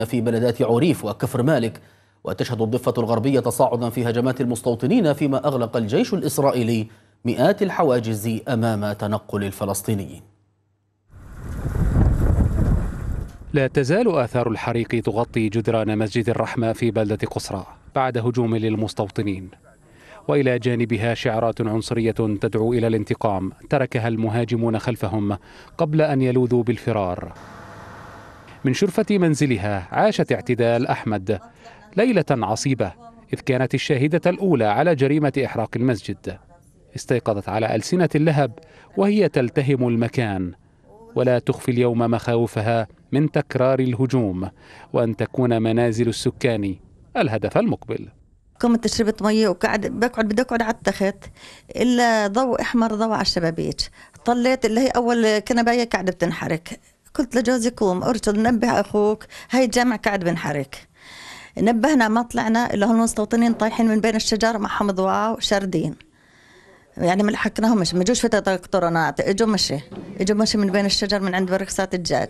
في بلدات عريف وكفر مالك. وتشهد الضفة الغربية تصاعدا في هجمات المستوطنين، فيما أغلق الجيش الإسرائيلي مئات الحواجز أمام تنقل الفلسطينيين. لا تزال آثار الحريق تغطي جدران مسجد الرحمة في بلدة قصرى بعد هجوم للمستوطنين، وإلى جانبها شعارات عنصرية تدعو إلى الانتقام تركها المهاجمون خلفهم قبل أن يلوذوا بالفرار. من شرفة منزلها عاشت اعتدال أحمد ليلة عصيبة، إذ كانت الشاهدة الأولى على جريمة إحراق المسجد. استيقظت على ألسنة اللهب وهي تلتهم المكان، ولا تخفي اليوم مخاوفها من تكرار الهجوم وأن تكون منازل السكان الهدف المقبل. قمت شربت مية بدي أقعد على التخت، إلا ضوء أحمر ضوء على الشبابيك. طليت اللي هي أول كنباية قاعدة بتنحرق، قلت لجوزي قوم ارشد نبه أخوك، هاي الجامع قاعد بنحرق. نبهنا ما طلعنا إلا هم المستوطنين طايحين من بين الشجر معهم ضواء وشاردين، يعني ما لحقناهمش، ما جوش فترة قطرنات، اجوا مشي من بين الشجر من عند بركسات الدجاج.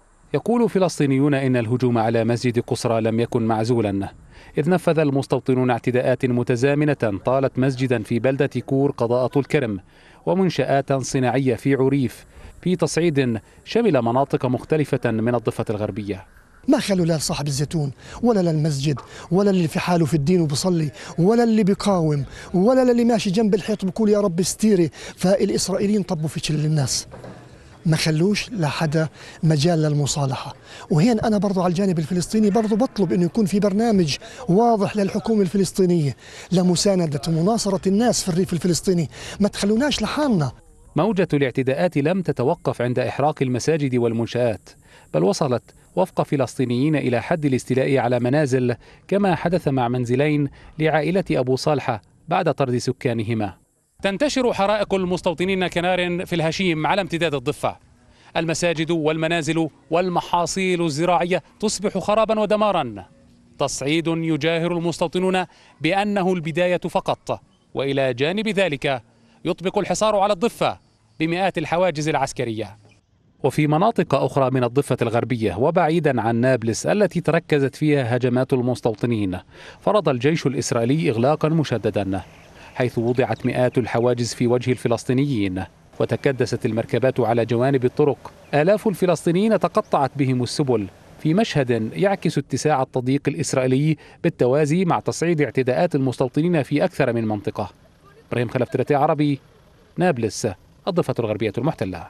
يقول فلسطينيون إن الهجوم على مسجد قصرى لم يكن معزولا، إذ نفذ المستوطنون اعتداءات متزامنة طالت مسجدا في بلدة كور قضاء طول كرم ومنشآت صناعية في عريف، في تصعيد شمل مناطق مختلفة من الضفة الغربية. ما خلوا لا صاحب الزيتون ولا للمسجد ولا اللي في حاله في الدين وبصلي ولا اللي بيقاوم ولا اللي ماشي جنب الحيط بيقول يا رب استيري. فالإسرائيليين طبوا في شل الناس، ما خلوش لحدا مجال للمصالحة. وهنا أنا برضو على الجانب الفلسطيني برضو بطلب أنه يكون في برنامج واضح للحكومة الفلسطينية لمساندة ومناصرة الناس في الريف الفلسطيني، ما تخلوناش لحالنا. موجة الاعتداءات لم تتوقف عند إحراق المساجد والمنشآت، بل وصلت وفق فلسطينيين إلى حد الاستيلاء على منازل، كما حدث مع منزلين لعائلة أبو صالحة بعد طرد سكانهما. تنتشر حرائق المستوطنين كنار في الهشيم على امتداد الضفة. المساجد والمنازل والمحاصيل الزراعية تصبح خرابا ودمارا. تصعيد يجاهر المستوطنون بأنه البداية فقط، وإلى جانب ذلك يطبق الحصار على الضفة بمئات الحواجز العسكرية. وفي مناطق أخرى من الضفة الغربية وبعيدا عن نابلس التي تركزت فيها هجمات المستوطنين، فرض الجيش الإسرائيلي إغلاقا مشددا، حيث وضعت مئات الحواجز في وجه الفلسطينيين وتكدست المركبات على جوانب الطرق. آلاف الفلسطينيين تقطعت بهم السبل، في مشهد يعكس اتساع التضييق الإسرائيلي بالتوازي مع تصعيد اعتداءات المستوطنين في أكثر من منطقة. إبراهيم خلف ترتي عربي، نابلس، الضفة الغربية المحتلة.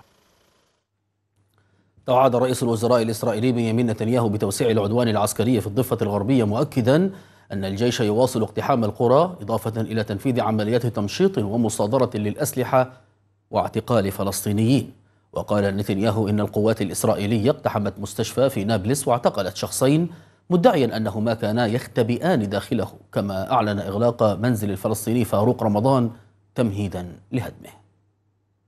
توعد رئيس الوزراء الإسرائيلي بنيامين نتنياهو بتوسيع العدوان العسكري في الضفة الغربية، مؤكدا أن الجيش يواصل اقتحام القرى، إضافة إلى تنفيذ عمليات تمشيط ومصادرة للأسلحة واعتقال فلسطينيين. وقال نتنياهو إن القوات الإسرائيلية اقتحمت مستشفى في نابلس واعتقلت شخصين، مدعيا أنهما كانا يختبئان داخله، كما أعلن إغلاق منزل الفلسطيني فاروق رمضان تمهيدا لهدمه.